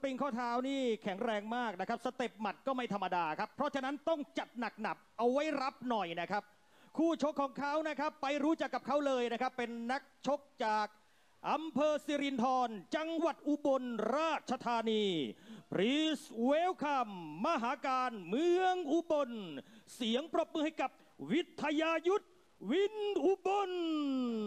ริงข้อเท้านี่แข็งแรงมากนะครับสเต็ปหมัดก็ไม่ธรรมดาครับเพราะฉะนั้นต้องจัดหนักๆเอาไว้รับหน่อยนะครับคู่ชกของเขานะครับไปรู้จักกับเขาเลยนะครับเป็นนักชกจากอำเภอสิรินธรจังหวัดอุบลราชธานี Please welcome มหาการเมืองอุบลเสียงปรบมือให้กับวิทยายุทธวินอุบล